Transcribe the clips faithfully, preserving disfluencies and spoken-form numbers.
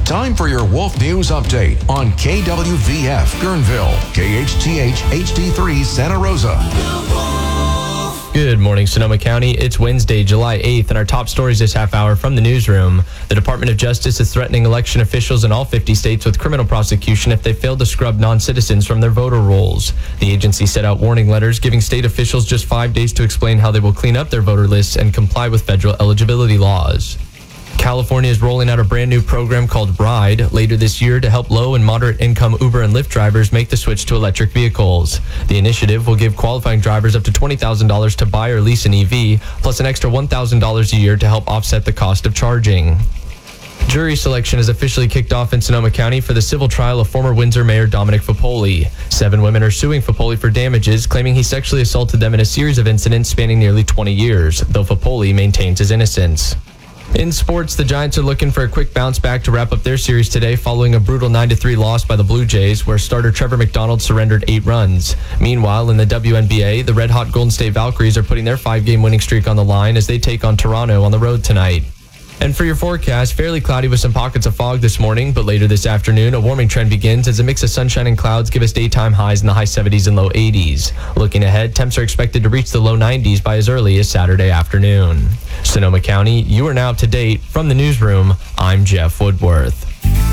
Time for your Wolf News Update on K W V F Guerneville, K H T H H D three Santa Rosa. Good morning, Sonoma County. It's Wednesday, July eighth, and our top stories this half hour from the newsroom. The Department of Justice is threatening election officials in all fifty states with criminal prosecution if they fail to scrub non-citizens from their voter rolls. The agency set out warning letters giving state officials just five days to explain how they will clean up their voter lists and comply with federal eligibility laws. California is rolling out a brand new program called Ride later this year to help low and moderate income Uber and Lyft drivers make the switch to electric vehicles. The initiative will give qualifying drivers up to twenty thousand dollars to buy or lease an E V, plus an extra one thousand dollars a year to help offset the cost of charging. Jury selection has officially kicked off in Sonoma County for the civil trial of former Windsor Mayor Dominic Fapoli. Seven women are suing Fapoli for damages, claiming he sexually assaulted them in a series of incidents spanning nearly twenty years, though Fapoli maintains his innocence. In sports, the Giants are looking for a quick bounce back to wrap up their series today following a brutal nine to three loss by the Blue Jays, where starter Trevor McDonald surrendered eight runs. Meanwhile, in the W N B A, the red-hot Golden State Valkyries are putting their five-game winning streak on the line as they take on Toronto on the road tonight. And for your forecast, fairly cloudy with some pockets of fog this morning, but later this afternoon, a warming trend begins as a mix of sunshine and clouds give us daytime highs in the high seventies and low eighties. Looking ahead, temps are expected to reach the low nineties by as early as Saturday afternoon. Sonoma County, you are now up to date. From the newsroom, I'm Jeff Woodworth.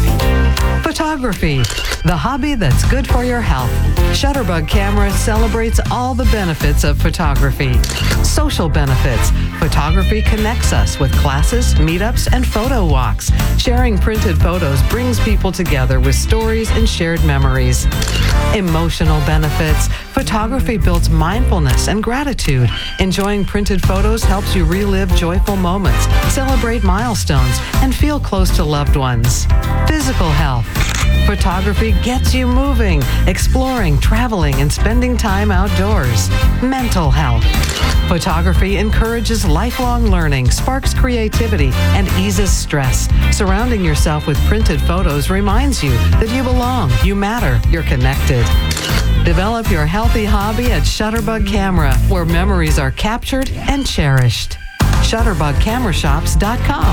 Photography, the hobby that's good for your health. Shutterbug Camera celebrates all the benefits of photography. Social benefits. Photography connects us with classes, meetups, and photo walks. Sharing printed photos brings people together with stories and shared memories. Emotional benefits. Photography builds mindfulness and gratitude. Enjoying printed photos helps you relive joyful moments, celebrate milestones, and feel close to loved ones. Physical health. Photography gets you moving, exploring, traveling, and spending time outdoors. Mental health. Photography encourages lifelong learning, sparks creativity, and eases stress. Surrounding yourself with printed photos reminds you that you belong, you matter, you're connected. Develop your healthy hobby at Shutterbug Camera, where memories are captured and cherished. Shutterbug Camera Shops dot com.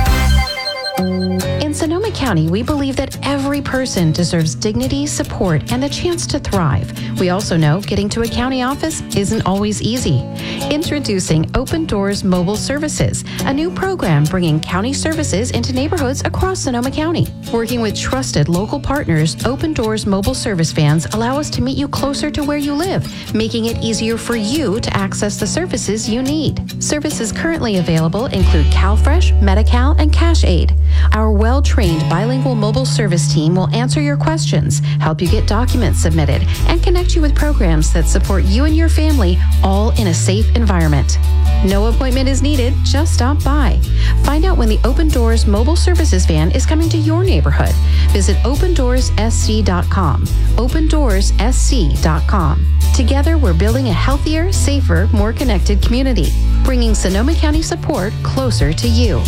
In Sonoma County, we believe that every person deserves dignity, support, and the chance to thrive. We also know getting to a county office isn't always easy. Introducing Open Doors Mobile Services, a new program bringing county services into neighborhoods across Sonoma County. Working with trusted local partners, Open Doors Mobile Service vans allow us to meet you closer to where you live, making it easier for you to access the services you need. Services currently available include CalFresh, Medi-Cal, and CashAid. Our well-trained bilingual mobile service team will answer your questions, help you get documents submitted, and connect you with programs that support you and your family, all in a safe environment. No appointment is needed, just stop by. Find out when the Open Doors Mobile Services van is coming to your neighborhood. Visit open doors s c dot com. open doors s c dot com. Together, we're building a healthier, safer, more connected community, bringing Sonoma County support closer to you.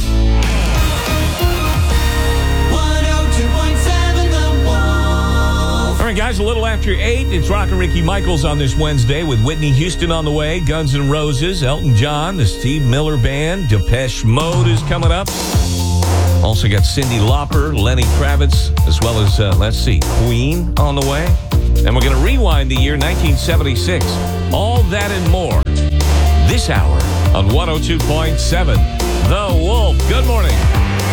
All right, guys, a little after eight, it's Rockin' Ricky Michaels on this Wednesday with Whitney Houston on the way, Guns N' Roses, Elton John, the Steve Miller Band, Depeche Mode is coming up. Also got Cyndi Lauper, Lenny Kravitz, as well as, uh, let's see, Queen on the way. And we're going to rewind the year nineteen seventy-six. All that and more this hour on one oh two point seven The Wolf. Good morning.